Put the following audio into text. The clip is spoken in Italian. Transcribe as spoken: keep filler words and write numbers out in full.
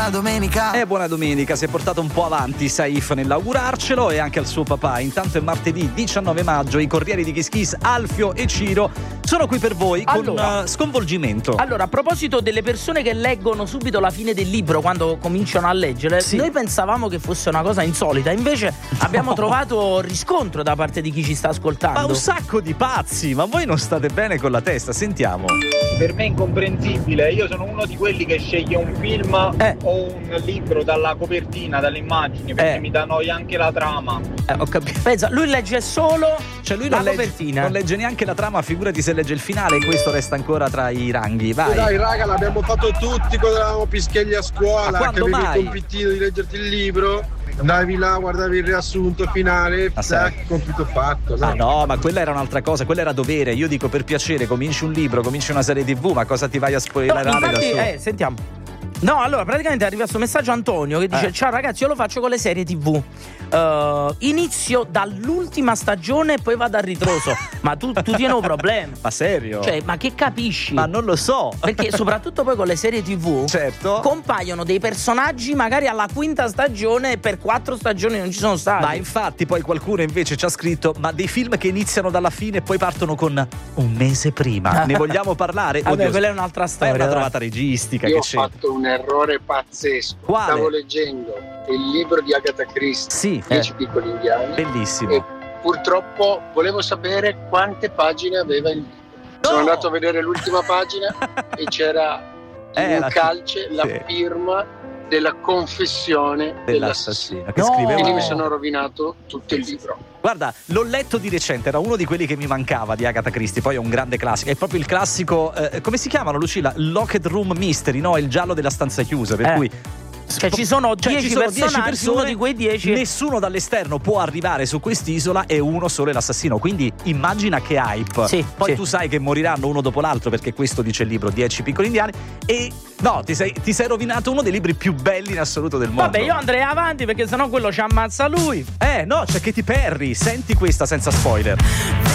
buona domenica. E buona domenica, si è portato un po' avanti Saif nell'augurarcelo e anche al suo papà. Intanto è martedì diciannove maggio, i corrieri di Kiss Kiss, Alfio e Ciro, sono qui per voi con allora, uh, sconvolgimento. Allora, a proposito delle persone che leggono subito la fine del libro quando cominciano a leggere, sì. Noi pensavamo che fosse una cosa insolita, invece abbiamo no. trovato riscontro da parte di chi ci sta ascoltando. Ma un sacco di pazzi, ma voi non state bene con la testa, sentiamo. Per me è incomprensibile, io sono uno di quelli che sceglie un film eh. o un libro dalla copertina, dalle immagini, perché eh. mi dà noia anche la trama. Eh, ho capito. Pensa, lui legge solo cioè lui la non legge, copertina. Non legge neanche la trama, figurati se legge il finale, e questo resta ancora tra i ranghi. Vai. Dai raga, l'abbiamo fatto tutti quando eravamo pischelli a scuola, che avevi mai? il compitino di leggerti il libro. Andavi là, guardavi il riassunto finale, tac, compito fatto. No? Ah no, ma quella era un'altra cosa, quella era dovere. Io dico per piacere, cominci un libro, cominci una serie tivù, ma cosa ti vai a spoilerare? No, infatti, da eh, sentiamo. No, allora praticamente arriva questo messaggio Antonio che dice: eh. ciao ragazzi, io lo faccio con le serie tivù. Uh, inizio dall'ultima stagione e poi vado a ritroso. Ma tu, tu tieni un problema. Ma serio? Cioè, ma che capisci? Ma non lo so. Perché soprattutto poi con le serie tivù certo. compaiono dei personaggi magari alla quinta stagione e per quattro stagioni non ci sono stati. Ma infatti poi qualcuno invece ci ha scritto: ma dei film che iniziano dalla fine e poi partono con un mese prima. Ne vogliamo parlare? Vabbè, Oddio, quella è un'altra storia. È una trovata registica. Io che ho c'è. fatto un errore pazzesco. Quale? Stavo leggendo il libro di Agatha Christie, sì, Dieci eh. piccoli indiani. Bellissimo. E purtroppo volevo sapere quante pagine aveva il libro. No! Sono andato a vedere l'ultima pagina e c'era in eh, un la... calce la sì. firma della confessione dell'assassino. dell'assassino che no! scriveva... Quindi mi sono rovinato tutto il libro. Guarda, l'ho letto di recente, era uno di quelli che mi mancava di Agatha Christie, poi è un grande classico, è proprio il classico, eh, come si chiamano Lucilla? Locked Room Mystery, no? Il giallo della stanza chiusa, per eh. cui... Cioè ci sono cioè, dieci ci sono personaggi, dieci persone, uno di quei dieci nessuno dall'esterno può arrivare su quest'isola e uno solo è l'assassino, quindi immagina che hype. Sì, poi sì. tu sai che moriranno uno dopo l'altro, perché questo dice il libro Dieci piccoli indiani, e no, ti sei, ti sei rovinato uno dei libri più belli in assoluto del mondo. Vabbè, io andrei avanti perché sennò quello ci ammazza lui. Eh no, c'è Katy Perry, senti questa senza spoiler.